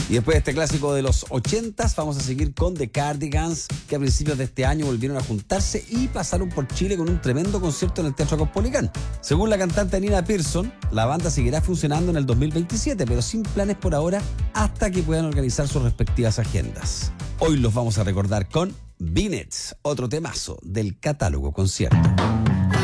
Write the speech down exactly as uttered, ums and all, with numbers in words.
Y después de este clásico de los ochentas, vamos a seguir con The Cardigans, que a principios de este año volvieron a juntarse y pasaron por Chile con un tremendo concierto en el Teatro Caupolicán. Según la cantante Nina Pearson, la banda seguirá funcionando en el dos mil veintisiete, pero sin planes por ahora hasta que puedan organizar sus respectivas agendas. Hoy los vamos a recordar con Binet, otro temazo del catálogo concierto.